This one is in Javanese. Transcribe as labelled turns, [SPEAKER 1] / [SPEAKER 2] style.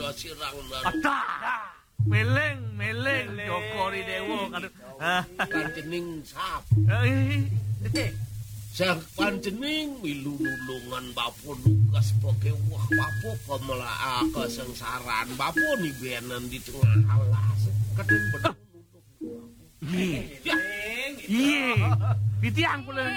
[SPEAKER 1] sirang
[SPEAKER 2] Meleng Joko Ridewo kan.
[SPEAKER 1] Kanjening sap. Sang panjening milululungan bapun nugas poke wah bapo pemela kesengsaran bapo ni benan di tengah alas kadang bedung
[SPEAKER 2] Iya. Pitiang pula